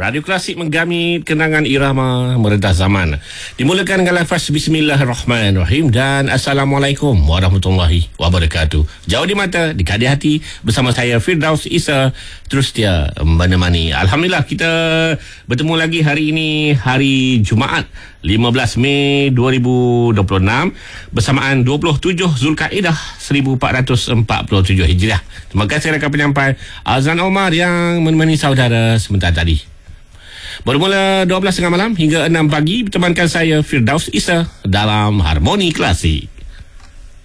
Radio Klasik menggamit kenangan irama meredah zaman. Dimulakan dengan lafaz Bismillahirrahmanirrahim dan Assalamualaikum warahmatullahi wabarakatuh. Jauh di mata, dekat di hati, bersama saya Firdaus Isa, terus dia menemani. Alhamdulillah, kita bertemu lagi hari ini, hari Jumaat 15 Mei 2026 bersamaan 27 Zulkaidah 1447 Hijriah. Terima kasih rakan penyampai Azan Omar yang menemani saudara sebentar tadi. Bermula 12 tengah malam hingga 6 pagi bertemankan saya Firdaus Isa dalam Harmoni Klasik.